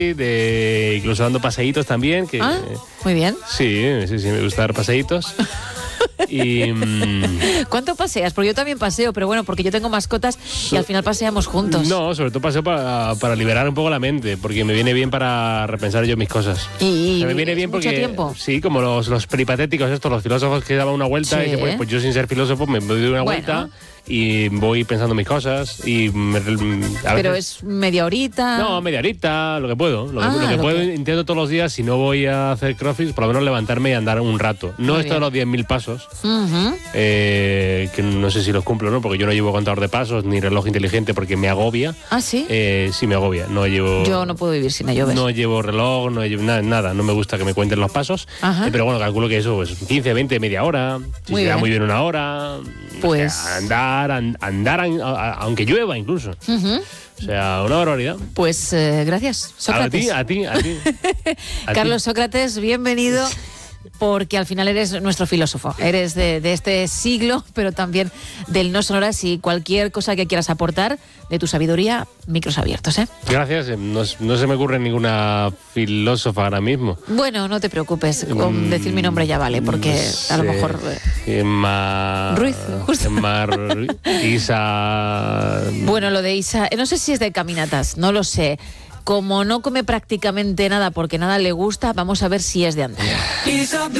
incluso dando paseitos también. Muy bien. Sí, me gusta dar paseitos. Y ¿cuánto paseas? Porque yo también paseo, pero bueno, porque yo tengo mascotas y al final paseamos juntos. No, sobre todo paseo para liberar un poco la mente, porque me viene bien para repensar yo mis cosas. Y me viene bien mucho porque tiempo. Sí, como los peripatéticos estos, los filósofos que daban una vuelta Sí. y dicen, pues yo sin ser filósofo me doy una vuelta y voy pensando mis cosas y pero es media horita. No, media horita, lo que puedo. Lo que puedo intento todos los días, si no voy a hacer crossfit, por lo menos levantarme y andar un rato. No esto de los 10.000 pasos, que no sé si los cumplo o no, porque yo no llevo contador de pasos ni reloj inteligente porque me agobia. ¿Ah, sí? Sí, me agobia. Yo no puedo vivir sin ello, ¿ves? No llevo reloj, no llevo nada. No me gusta que me cuenten los pasos. Pero bueno, calculo que eso, pues 15, 20, media hora. Si se da muy bien una hora. Pues... O sea, andar aunque llueva incluso. O sea, una barbaridad. Pues gracias, Sócrates. A ti. Carlos Sócrates, bienvenido, porque al final eres nuestro filósofo. Eres de este siglo, pero también del no sonoras, y cualquier cosa que quieras aportar de tu sabiduría, micros abiertos, ¿eh? Gracias. No se me ocurre ninguna filósofa ahora mismo. Bueno, no te preocupes, con decir mi nombre ya vale, porque a lo mejor... Ruiz, justo. Isa... Bueno, lo de Isa, no sé si es de caminatas, no lo sé. Como no come prácticamente nada porque nada le gusta, vamos a ver si es de andar.